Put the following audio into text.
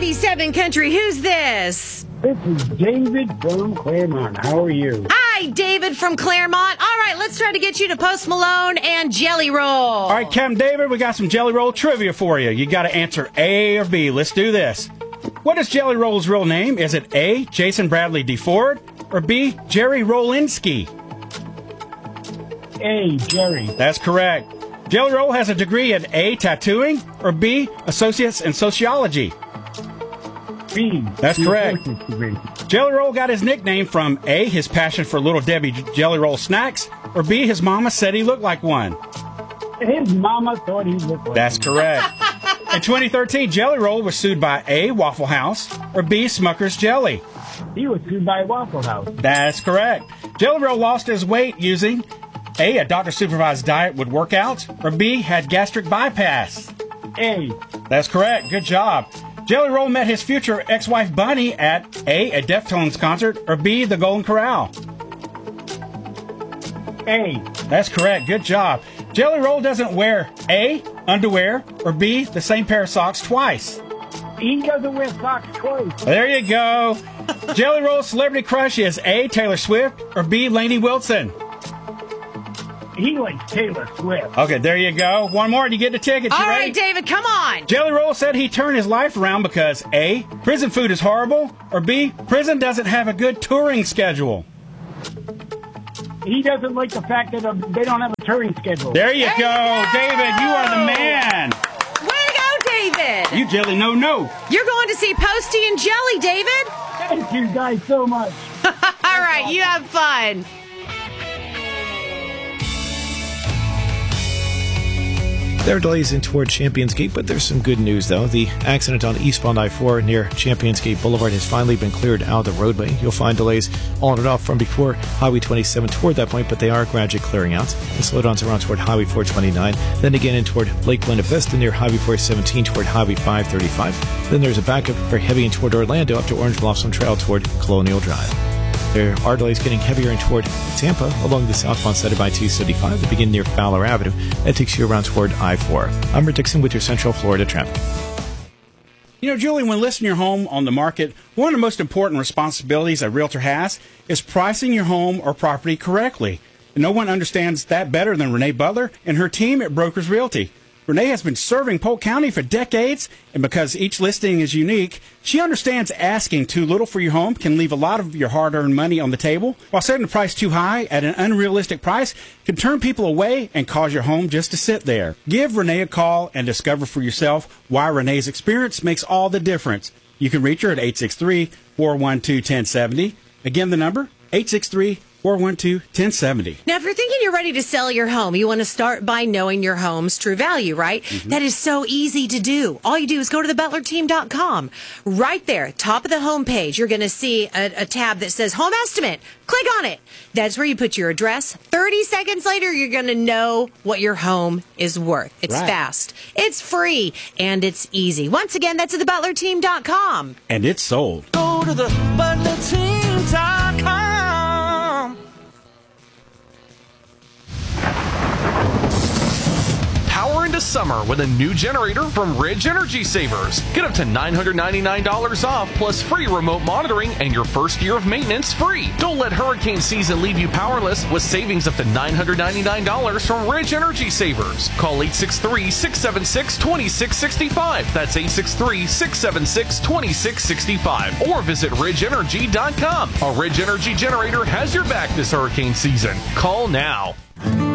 97 Country. Who's this? This is David from Claremont. How are you? Hi, David from Claremont. All right, let's try to get you to Post Malone and Jelly Roll. All right, Captain David, we got some Jelly Roll trivia for you. You got to answer A or B. Let's do this. What is Jelly Roll's real name? Is it A, Jason Bradley DeFord, or B, Jerry Rolinski? A, Jerry. That's correct. Jelly Roll has a degree in A, tattooing, or B, associates in sociology. B. That's correct. Degree. Jelly Roll got his nickname from A, his passion for Little Debbie Jelly Roll snacks, or B, his mama said he looked like one. His mama thought he looked like That's correct. In 2013, Jelly Roll was sued by A, Waffle House, or B, Smucker's Jelly. He was sued by Waffle House. That's correct. Jelly Roll lost his weight using A, doctor-supervised diet with workouts, or B, had gastric bypass. A. That's correct. Good job. Jelly Roll met his future ex-wife Bunny at A, Deftones concert, or B, the Golden Corral. A. That's correct. Good job. Jelly Roll doesn't wear A, underwear, or B, the same pair of socks twice. He doesn't wear socks twice. There you go. Jelly Roll's celebrity crush is A, Taylor Swift, or B, Lainey Wilson. He likes Taylor Swift. Okay, there you go. One more and you get the tickets. All You ready? right, David, come on. Jelly Roll said he turned his life around because A, prison food is horrible, or B, prison doesn't have a good touring schedule. He doesn't like the fact that they don't have a touring schedule. There you go. David, you are the man. Way to go, David. You jelly no. You're going to see Posty and Jelly, David. Thank you guys so much. All right, you have fun. There are delays in toward Champions Gate, but there's some good news, though. The accident on eastbound I-4 near Champions Gate Boulevard has finally been cleared out of the roadway. You'll find delays on and off from before Highway 27 toward that point, but they are gradually clearing out. And slowdowns around toward Highway 429, then again in toward Lake Buena Vista near Highway 417 toward Highway 535. Then there's a backup very heavy in toward Orlando up to Orange Blossom Trail toward Colonial Drive. There are delays getting heavier in toward Tampa along the southbound side of I-275 that begin near Fowler Avenue. That takes you around toward I-4. I'm Rick Dixon with your Central Florida traffic. You know, Julie, when listing your home on the market, one of the most important responsibilities a realtor has is pricing your home or property correctly. And no one understands that better than Renee Butler and her team at Brokers Realty. Renee has been serving Polk County for decades, and because each listing is unique, she understands asking too little for your home can leave a lot of your hard-earned money on the table, while setting the price too high at an unrealistic price can turn people away and cause your home just to sit there. Give Renee a call and discover for yourself why Renee's experience makes all the difference. You can reach her at 863-412-1070. Again, the number, 863-412-1070. Now, if you're thinking you're ready to sell your home, you want to start by knowing your home's true value, right? Mm-hmm. That is so easy to do. All you do is go to thebutlerteam.com. Right there, top of the homepage, you're going to see a tab that says Home Estimate. Click on it. That's where you put your address. 30 seconds later, you're going to know what your home is worth. It's fast, it's free, and it's easy. Once again, that's at thebutlerteam.com. And it's sold. Go to thebutlerteam.com. Power into summer with a new generator from Ridge Energy Savers. Get up to $999 off plus free remote monitoring and your first year of maintenance free. Don't let hurricane season leave you powerless with savings up to $999 from Ridge Energy Savers. Call 863-676-2665. That's 863-676-2665. Or visit ridgeenergy.com. A Ridge Energy generator has your back this hurricane season. Call now.